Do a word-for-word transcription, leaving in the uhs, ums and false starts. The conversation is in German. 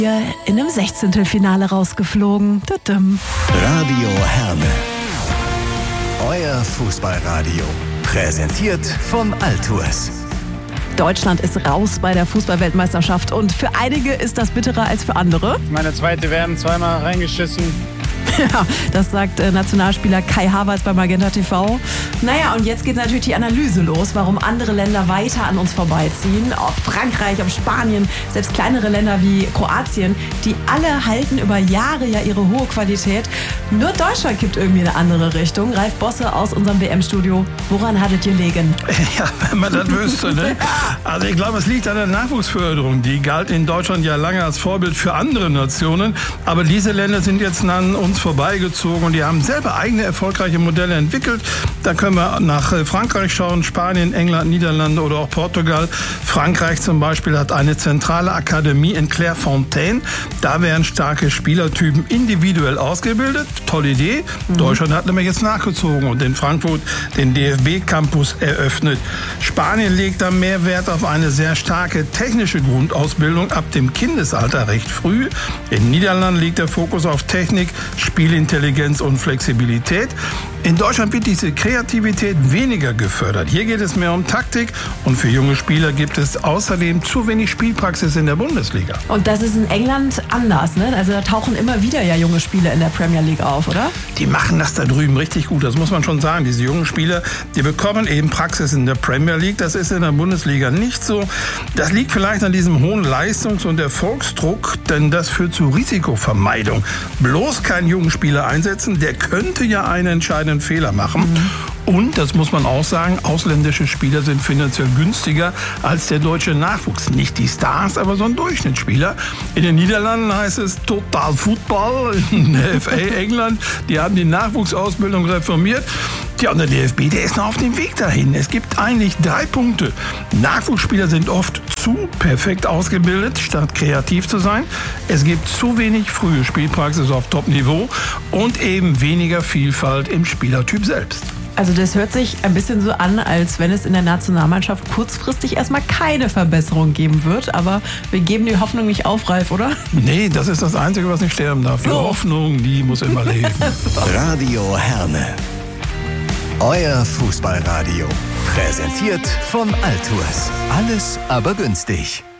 in einem Sechzehntelfinale rausgeflogen. Tudum. Radio Herne. Euer Fußballradio. Präsentiert von Altours. Deutschland ist raus bei der Fußballweltmeisterschaft und für einige ist das bitterer als für andere. Meine zweite werden zweimal reingeschissen. Ja, das sagt äh, Nationalspieler Kai Havertz bei Magenta T V. Naja, und jetzt geht natürlich die Analyse los, warum andere Länder weiter an uns vorbeiziehen. Ob Frankreich, ob Spanien, selbst kleinere Länder wie Kroatien, die alle halten über Jahre ja ihre hohe Qualität. Nur Deutschland kippt irgendwie in eine andere Richtung. Ralf Bosse aus unserem W M-Studio. Woran hattet ihr liegen? Ja, wenn man das wüsste, ne? Also ich glaube, es liegt an der Nachwuchsförderung. Die galt in Deutschland ja lange als Vorbild für andere Nationen. Aber diese Länder sind jetzt an uns vorbeigezogen und die haben selber eigene erfolgreiche Modelle entwickelt. Da können wir nach Frankreich schauen, Spanien, England, Niederlande oder auch Portugal. Frankreich zum Beispiel hat eine zentrale Akademie in Clairefontaine. Da werden starke Spielertypen individuell ausgebildet. Tolle Idee. Mhm. Deutschland hat nämlich jetzt nachgezogen und in Frankfurt den D F B-Campus eröffnet. Spanien legt da mehr Wert auf eine sehr starke technische Grundausbildung ab dem Kindesalter recht früh. In Niederlanden liegt der Fokus auf Technik, Spielintelligenz und Flexibilität. In Deutschland wird diese Kreativität weniger gefördert. Hier geht es mehr um Taktik und für junge Spieler gibt es außerdem zu wenig Spielpraxis in der Bundesliga. Und das ist in England anders, ne? Also da tauchen immer wieder ja junge Spieler in der Premier League auf, oder? Die machen das da drüben richtig gut, das muss man schon sagen. Diese jungen Spieler, die bekommen eben Praxis in der Premier League. Das ist in der Bundesliga nicht so. Das liegt vielleicht an diesem hohen Leistungs- und Erfolgsdruck, denn das führt zu Risikovermeidung. Bloß keinen jungen Spieler einsetzen, der könnte ja einen entscheidenden Fehler machen. Mhm. Und, das muss man auch sagen, ausländische Spieler sind finanziell günstiger als der deutsche Nachwuchs. Nicht die Stars, aber so ein Durchschnittsspieler. In den Niederlanden heißt es Total Football. In der F A England, die haben die Nachwuchsausbildung reformiert. Ja, und der D F B, der ist noch auf dem Weg dahin. Es gibt eigentlich drei Punkte. Nachwuchsspieler sind oft zu perfekt ausgebildet, statt kreativ zu sein. Es gibt zu wenig frühe Spielpraxis auf Top-Niveau und eben weniger Vielfalt im Spielertyp selbst. Also das hört sich ein bisschen so an, als wenn es in der Nationalmannschaft kurzfristig erstmal keine Verbesserung geben wird. Aber wir geben die Hoffnung nicht auf, Ralf, oder? Nee, das ist das Einzige, was nicht sterben darf. Die so. Hoffnung, die muss immer leben. Radio Herne. Euer Fußballradio. Präsentiert von Altours. Alles aber günstig.